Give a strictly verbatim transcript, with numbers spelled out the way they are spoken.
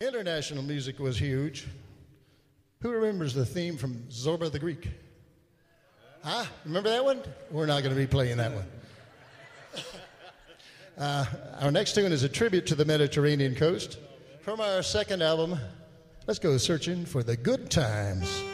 International music was huge. Who remembers the theme from Zorba the Greek? Huh? Remember that one? We're not going to be playing that one. Uh, our next tune is a tribute to the Mediterranean coast. From our second album, let's go searching for the good times.